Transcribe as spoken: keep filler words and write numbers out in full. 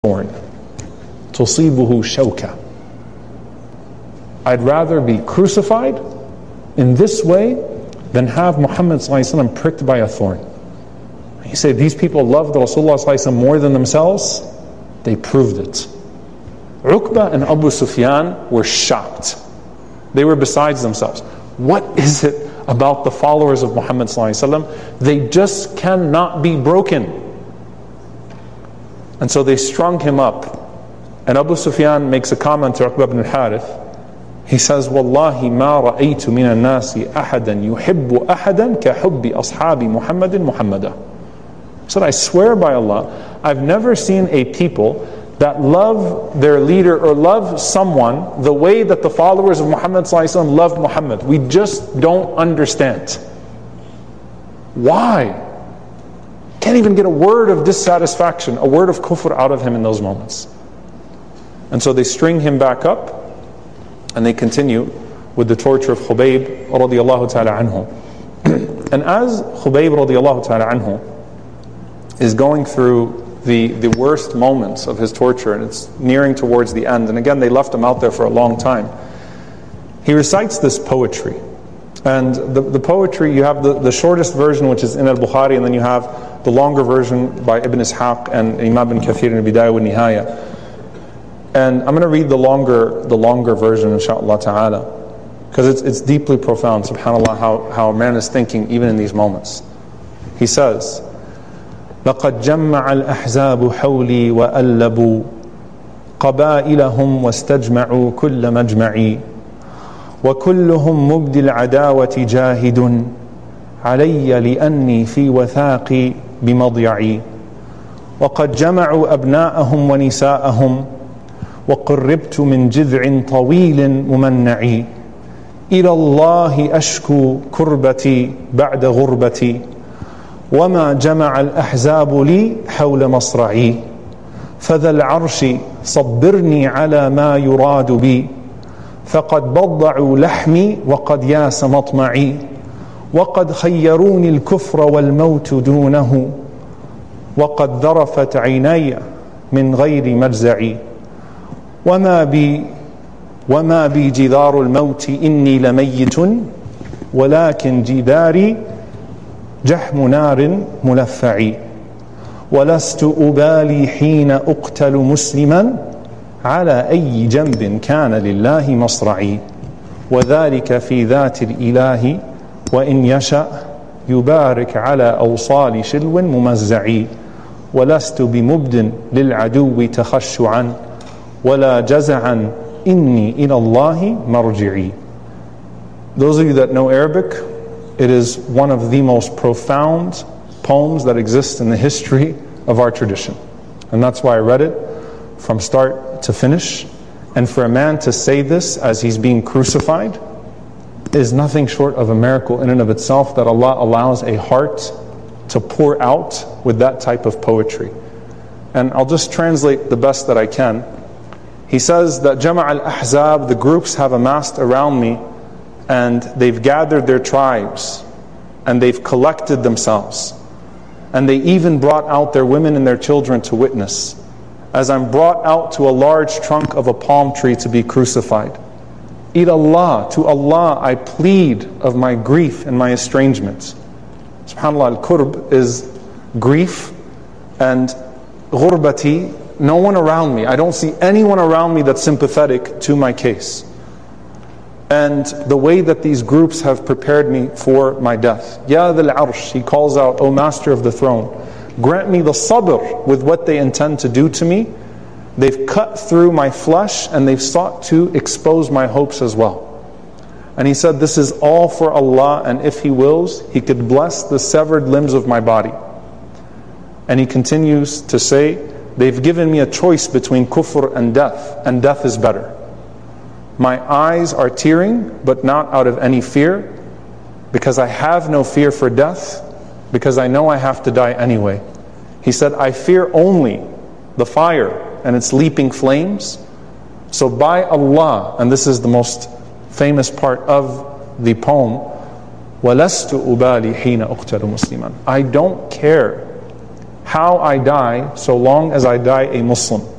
thorn. تُصِيبُهُ شَوْكَةٌ. I'd rather be crucified in this way than have Muhammad ﷺ pricked by a thorn. You say these people loved Rasulullah ﷺ more than themselves? They proved it. Uqba and Abu Sufyan were shocked. They were besides themselves. What is it about the followers of Muhammad ﷺ? They just cannot be broken. And so they strung him up. And Abu Sufyan makes a comment to Uqba ibn al-Harith. He says, Wallahi ma ra'aytu min al-nasi ahadan yuhibbu ahadan ka hubbi ashabi Muhammadin Muhammada. He said, I swear by Allah, I've never seen a people that love their leader or love someone the way that the followers of Muhammad ﷺ loved Muhammad. We just don't understand. Why? Can't even get a word of dissatisfaction, a word of kufr out of him in those moments. And so they string him back up and they continue with the torture of Khubayb radiallahu ta'ala anhu. And as Khubayb radiallahu ta'ala anhu is going through the, the worst moments of his torture, and it's nearing towards the end, and again they left him out there for a long time, he recites this poetry. And the, the poetry, you have the, the shortest version, which is in al-Bukhari, and then you have the longer version by Ibn Ishaq and Imam ibn Kathir in Bidayah wa Nihaya. And I'm going to read the longer the longer version, inshaAllah ta'ala, because it's, it's deeply profound, subhanAllah, how, how a man is thinking even in these moments. He says, لَقَدْ جَمَّعَ الْأَحْزَابُ حَوْلِي وَأَلَّبُوا قَبَائِلَهُمْ وَاسْتَجْمَعُوا كُلَّ مَجْمَعِي وَكُلُّهُمْ مُبْدِ الْعَدَاوَةِ جَاهِدٌ عَلَيَّ لِأَنِّي فِي وَثَاقِي بِمَضْيَعِي وَقَدْ جَمَعُوا أَبْنَاءَهُمْ وَنِسَاءَهُمْ وقربت من جذع طويل ممنع إلى الله أشكو كربتي بعد غربتي وما جمع الأحزاب لي حول مصرعي فذا العرش صبرني على ما يراد بي فقد بضعوا لحمي وقد ياس مطمعي وقد خيروني الكفر والموت دونه وقد ذرفت عيني من غير مرزعي وما بي وما بي جدار الموت إني لميت ولكن جداري جحم نار ملفع ولست أبالي حين أقتل مسلما على أي جنب كان لله مصرعي وذلك في ذات الإله وإن يشأ يبارك على أوصال شلو ممزع ولست بمبد للعدو تخشعا وَلَا جَزَعًا إِنِّي إِلَى اللَّهِ مَرْجِعِي. Those of you that know Arabic, it is one of the most profound poems that exist in the history of our tradition. And that's why I read it from start to finish. And for a man to say this as he's being crucified is nothing short of a miracle in and of itself, that Allah allows a heart to pour out with that type of poetry. And I'll just translate the best that I can. He says that Jama' al-Ahzab, the groups have amassed around me, and they've gathered their tribes, and they've collected themselves, and they even brought out their women and their children to witness, as I'm brought out to a large trunk of a palm tree to be crucified. Ila Allah, to Allah I plead of my grief and my estrangement. SubhanAllah, al-kurb is grief, and ghurbati, no one around me. I don't see anyone around me that's sympathetic to my case. And the way that these groups have prepared me for my death. Ya dhal arsh, he calls out, O Master of the Throne, grant me the sabr with what they intend to do to me. They've cut through my flesh and they've sought to expose my hopes as well. And he said, this is all for Allah, and if He wills, He could bless the severed limbs of my body. And he continues to say, they've given me a choice between kufr and death, and death is better. My eyes are tearing, but not out of any fear, because I have no fear for death, because I know I have to die anyway. He said, I fear only the fire and its leaping flames. So by Allah, and this is the most famous part of the poem, وَلَسْتُ أُبَالِي حِينَ أُقْتَلُ مُسْلِمًا. I don't care how I die, so long as I die a Muslim.